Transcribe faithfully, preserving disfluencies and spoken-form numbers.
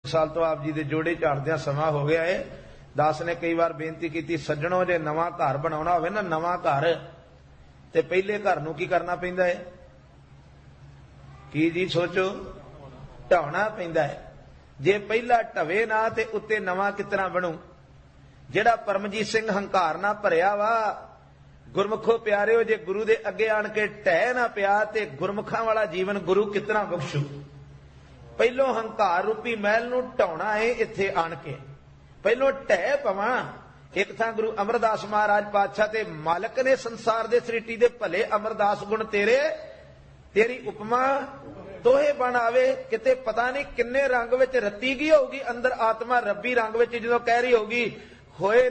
साल तो आप जी दे जोड़े झाड़दियां समा हो गया है। दास ने कई बार बेनती की, सज्जणों जे नवा घर बनाउणा होवे ना, नवा घर ते पहले घर नूं की करना पैंदा है? की जी सोचो, ढाउणा पैंदा है। जे पहला ढवे ना ते उत्ते नवा कितना बनू? जिहड़ा परमजीत सिंह हंकार ना भरिया वा, गुरमुखो प्यारिओ, जे गुरु दे अगे आण के ढह ना पिया ते गुरमुखां वाला जीवन गुरु कितना बख्शू। पहलों हंकार रूपी महल नूं ढाउणा है इत्थे आण के, पहलों ढह पवां। एक थां गुरु अमरदास महाराज पातशाह ते मालक ने संसार दे सृष्टि दे भले अमरदास गुण तेरे, तेरी उपमा तोहे बण आवे। किते पता नहीं किन्ने रंग विच रत्ती गई होगी अंदर आत्मा, रब्बी रंग विच जदों कह रही होगी होए